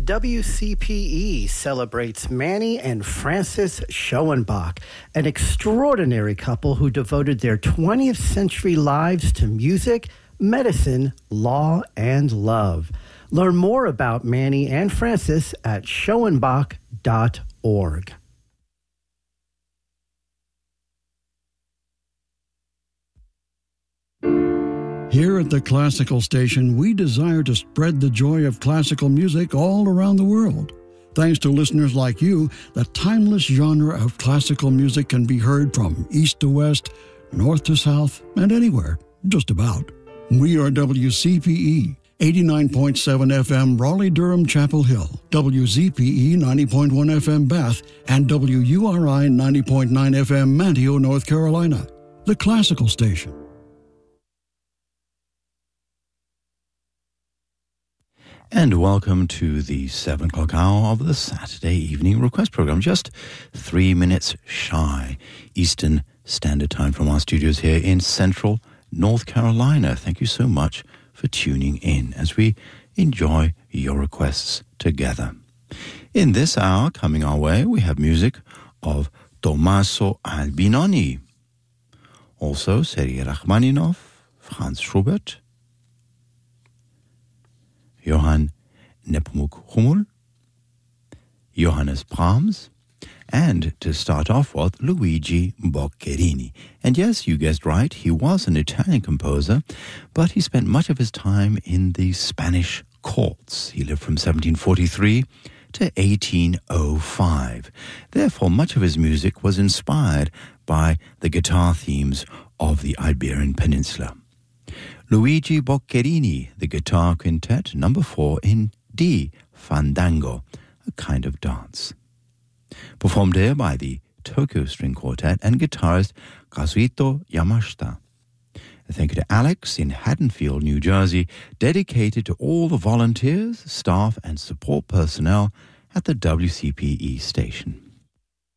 WCPE celebrates Manny and Frances Schoenbach, an extraordinary couple who devoted their 20th century lives to music, medicine, law, and love. Learn more about Manny and Frances at schoenbach.org. Here at the Classical Station, we desire to spread the joy of classical music all around the world. Thanks to listeners like you, the timeless genre of classical music can be heard from east to west, north to south, and anywhere, just about. We are WCPE, 89.7 FM Raleigh-Durham Chapel Hill, WZPE 90.1 FM Bath, and WURI 90.9 FM Manteo, North Carolina. The Classical Station. And welcome to the 7 o'clock hour of the Saturday Evening Request Program. Just 3 minutes shy Eastern Standard Time from our studios here in Central North Carolina. Thank you so much for tuning in as we enjoy your requests together. In this hour, coming our way, we have music of Tommaso Albinoni. Also, Sergei Rachmaninoff, Franz Schubert, Johann Nepomuk Hummel, Johannes Brahms, and to start off with, Luigi Boccherini. And yes, you guessed right, he was an Italian composer, but he spent much of his time in the Spanish courts. He lived from 1743 to 1805. Therefore, much of his music was inspired by the guitar themes of the Iberian Peninsula. Luigi Boccherini, the Guitar Quintet, number 4 in D, Fandango, a kind of dance. Performed here by the Tokyo String Quartet and guitarist Kazuhito Yamashita. A thank you to Alex in Haddonfield, New Jersey, dedicated to all the volunteers, staff, and support personnel at the WCPE station.